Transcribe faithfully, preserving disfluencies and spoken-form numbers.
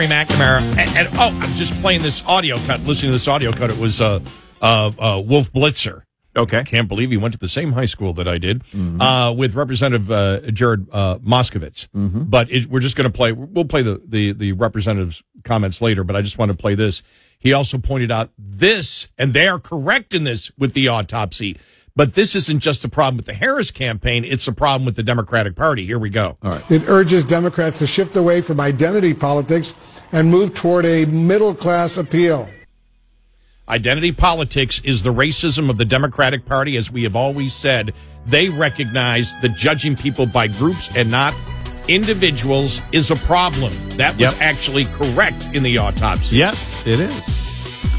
McNamara, and, and oh, I'm just playing this audio cut, listening to this audio cut. It was uh, uh, uh, Wolf Blitzer. Okay. Can't believe he went to the same high school that I did, mm-hmm. uh, with Representative uh, Jared uh, Moskowitz. Mm-hmm. But it, we're just going to play, we'll play the, the, the representative's comments later, but I just want to play this. He also pointed out this, and they are correct in this with the autopsy, but this isn't just a problem with the Harris campaign, it's a problem with the Democratic Party. Here we go. All right. It urges Democrats to shift away from identity politics and move toward a middle-class appeal. Identity politics is the racism of the Democratic Party, as we have always said. They recognize that judging people by groups and not individuals is a problem. That was yep. actually correct in the autopsy. Yes, it is.